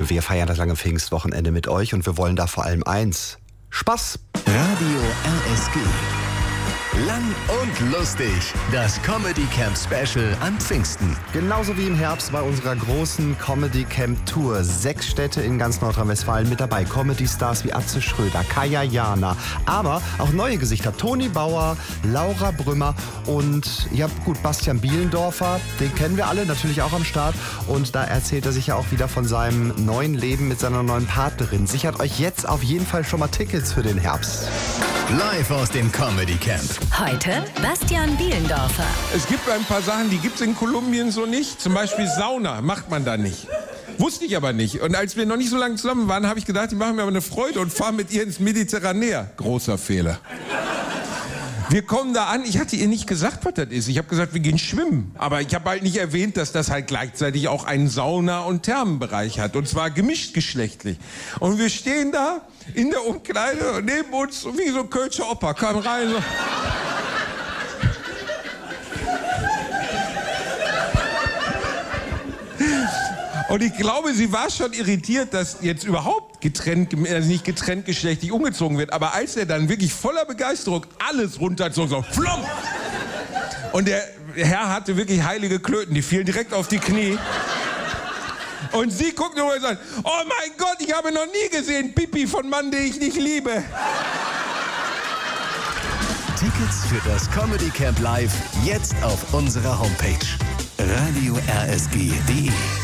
Wir feiern das lange Pfingstwochenende mit euch und wir wollen da vor allem eins: Spaß. Radio RSG. Lang und lustig. Das Comedy Camp Special an Pfingsten. Genauso wie im Herbst bei unserer großen Comedy Camp Tour. 6 Städte in ganz Nordrhein-Westfalen mit dabei. Comedy-Stars wie Atze Schröder, Kaya Jana, aber auch neue Gesichter. Toni Bauer, Laura Brümmer und ja gut, Bastian Bielendorfer. Den kennen wir alle, natürlich auch am Start. Und da erzählt er sich ja auch wieder von seinem neuen Leben mit seiner neuen Partnerin. Sichert euch jetzt auf jeden Fall schon mal Tickets für den Herbst. Live aus dem Comedy Camp. Heute Bastian Bielendorfer. Es gibt ein paar Sachen, die gibt es in Kolumbien so nicht. Zum Beispiel Sauna macht man da nicht. Wusste ich aber nicht. Und als wir noch nicht so lange zusammen waren, habe ich gedacht, die machen mir aber eine Freude und fahren mit ihr ins Mediterranär. Großer Fehler. Wir kommen da an, ich hatte ihr nicht gesagt, was das ist. Ich habe gesagt, wir gehen schwimmen. Aber ich habe halt nicht erwähnt, dass das halt gleichzeitig auch einen Sauna- und Thermenbereich hat. Und zwar gemischtgeschlechtlich. Und wir stehen da in der Umkleide und neben uns, wie so ein Kölscher Opa, kam rein so. Und ich glaube, sie war schon irritiert, dass jetzt überhaupt nicht getrenntgeschlechtlich umgezogen wird. Aber als er dann wirklich voller Begeisterung alles runterzog, so flom! Und der Herr hatte wirklich heilige Klöten, die fielen direkt auf die Knie. Und sie guckt nur und sagt, oh mein Gott, ich habe noch nie gesehen Pipi von Mann, den ich nicht liebe. Tickets für das Comedy Camp Live jetzt auf unserer Homepage. radiorsg.de